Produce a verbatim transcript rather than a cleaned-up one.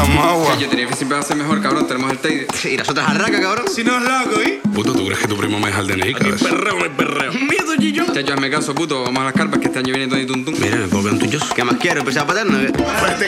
la magua. Yo tenía que siempre va a ser mejor, cabrón. Tenemos el Teide. Y las otras arracas, cabrón. Si no es loco, ¿y? Puto, ¿tú crees que tu primo me deja el D N I? Aquí perreo, no hay perreo. Mira tu chillón. Chacho, hazme caso, puto. Vamos a las carpas que este año viene todo y tum tum. Mira, ¿me puedo quedar un tuyo? ¿Qué más quiero? ¿Empezar a paterno? ¿Qué?